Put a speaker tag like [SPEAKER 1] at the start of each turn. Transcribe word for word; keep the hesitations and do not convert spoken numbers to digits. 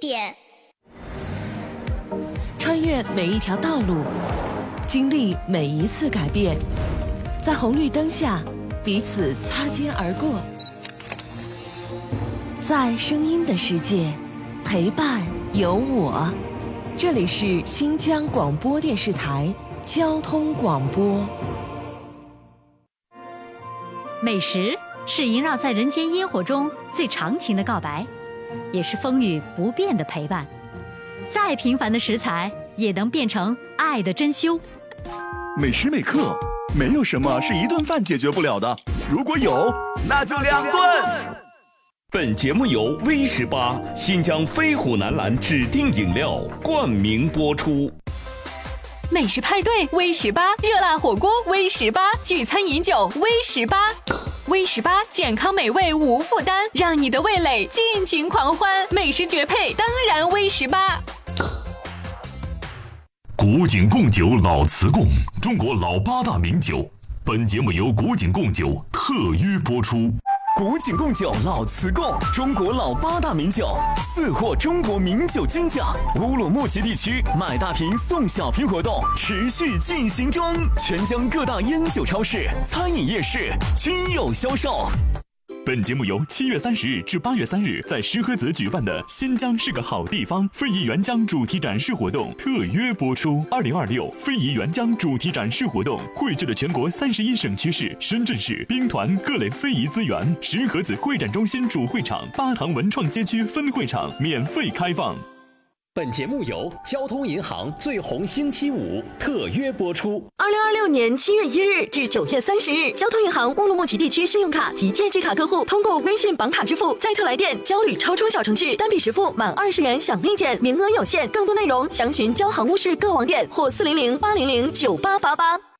[SPEAKER 1] 点。
[SPEAKER 2] 穿越每一条道路，经历每一次改变，在红绿灯下彼此擦肩而过，在声音的世界陪伴有我。这里是新疆广播电视台交通广播。
[SPEAKER 3] 美食是萦绕在人间烟火中最长情的告白，也是风雨不变的陪伴。再平凡的食材也能变成爱的珍馐。
[SPEAKER 4] 每时每刻，没有什么是一顿饭解决不了的，如果有，那就两顿。
[SPEAKER 5] 本节目由 V 十八新疆飞虎南蓝指定饮料冠名播出。
[SPEAKER 6] 美食派对 V 十八，热辣火锅 V 十八，聚餐饮酒 V 十八。V 十八健康美味无负担，让你的味蕾尽情狂欢。美食绝配，当然 V 十八。
[SPEAKER 7] 古井贡酒老瓷贡，中国老八大名酒。本节目由古井贡酒特约播出。
[SPEAKER 8] 古井贡酒老瓷贡，中国老八大名酒，四获中国名酒金奖。乌鲁木齐地区买大瓶送小瓶活动持续进行中，全疆各大烟酒超市、餐饮夜市均有销售。
[SPEAKER 7] 本节目由七月三十日至八月三日在石河子举办的“新疆是个好地方”非遗原浆主题展示活动特约播出。二零二六非遗原浆主题展示活动汇聚了全国三十一省区市、深圳市兵团各类非遗资源。石河子会展中心主会场、巴塘文创街区分会场免费开放。
[SPEAKER 9] 本节目由交通银行最红星期五特约播出。
[SPEAKER 10] 二零二六年七月一日至九月三十日，交通银行乌鲁木齐地区信用卡及借记卡客户通过微信绑卡支付，在特来电交旅超充小程序单笔实付满二十元享立减，名额有限，更多内容详询交行乌市各网点或四零零八零零九八八八。